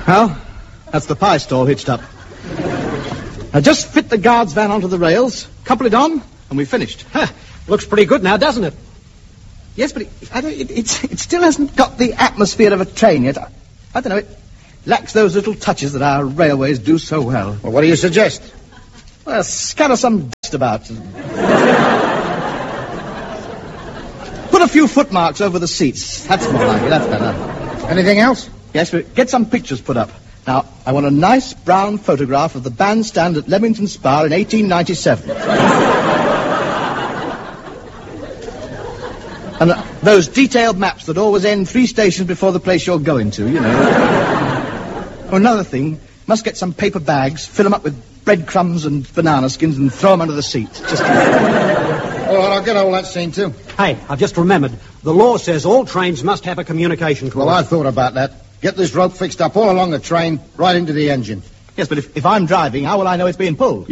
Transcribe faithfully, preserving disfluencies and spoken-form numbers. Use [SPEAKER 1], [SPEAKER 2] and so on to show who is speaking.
[SPEAKER 1] Well, that's the pie stall hitched up. Now just fit the guard's van onto the rails, couple it on, and we've finished.
[SPEAKER 2] Huh. Looks pretty good now, doesn't it?
[SPEAKER 1] Yes, but it, I don't, it, it's, it still hasn't got the atmosphere of a train yet. I, I don't know, it lacks those little touches that our railways do so well.
[SPEAKER 3] Well, what do you suggest?
[SPEAKER 1] Well, scatter some dust about. Put a few footmarks over the seats. That's more like it, that's better.
[SPEAKER 3] Anything else?
[SPEAKER 1] Yes, but get some pictures put up. Now, I want a nice brown photograph of the bandstand at Leamington Spa in eighteen ninety-seven. And uh, those detailed maps that always end three stations before the place you're going to, you know. Oh, another thing, must get some paper bags, fill them up with breadcrumbs and banana skins and throw them under the seat. Just...
[SPEAKER 3] All right, I'll get all that seen too.
[SPEAKER 2] Hey, I've just remembered. The law says all trains must have a communication clause.
[SPEAKER 3] Well, I thought about that. Get this rope fixed up all along the train, right into the engine.
[SPEAKER 1] Yes, but if, if I'm driving, how will I know it's being pulled?